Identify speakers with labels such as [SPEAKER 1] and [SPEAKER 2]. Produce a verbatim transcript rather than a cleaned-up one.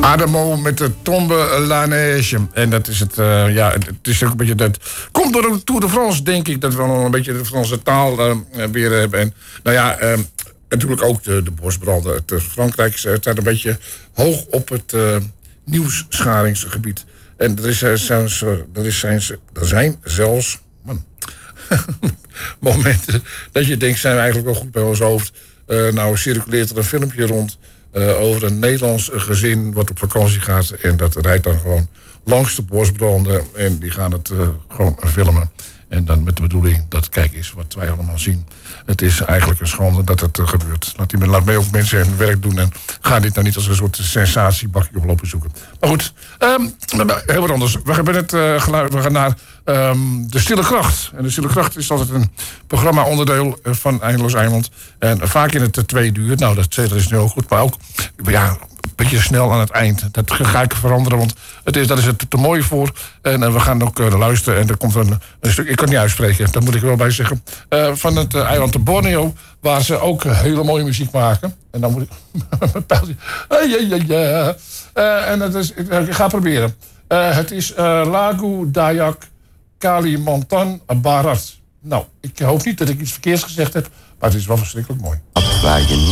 [SPEAKER 1] Adamo met de Tombe la Neige. En dat is het, uh, ja, het is ook een beetje dat. Komt door de Tour de France, denk ik, dat we nog een beetje de Franse taal uh, weer hebben. En nou ja, uh, natuurlijk ook de, de bosbranden. Het uh, Frankrijk staat een beetje hoog op het uh, nieuwsscharingsgebied. En er, is, uh, zelfs, uh, er, is, zijn, er zijn zelfs man, momenten dat je denkt, zijn we eigenlijk wel goed bij ons hoofd. Uh, nou circuleert er een filmpje rond. Uh, over een Nederlands gezin wat op vakantie gaat. En dat rijdt dan gewoon langs de bosbranden. En die gaan het uh, gewoon filmen. En dan met de bedoeling dat, kijk eens wat wij allemaal zien. Het is eigenlijk een schande dat het uh, gebeurt. Laat, die, laat mij ook mensen hun werk doen. En ga dit nou niet als een soort sensatiebakje op lopen zoeken. Maar goed, um, heel wat anders. We hebben het uh, geluid. We gaan naar um, De Stille Kracht. En De Stille Kracht is altijd een programma-onderdeel van Eindeloos Eimond. En vaak in het uh, tweede uur. Nou, dat, dat is nu ook goed. Maar ook, ja, een beetje snel aan het eind. Dat ga ik veranderen, want het is, dat is het te mooi voor. En uh, we gaan ook uh, luisteren. En er komt een, een stuk, ik kan het niet uitspreken, dat moet ik er wel bij zeggen. Uh, van het uh, eiland de Borneo, waar ze ook uh, hele mooie muziek maken. En dan moet ik mijn pijltje. Uh, ja, ja, ja. Uh, en dat is, ik, ik ga proberen. Uh, het is uh, Lagu Dayak Kalimantan Barat. Nou, ik hoop niet dat ik iets verkeers gezegd heb, maar het is wel verschrikkelijk mooi.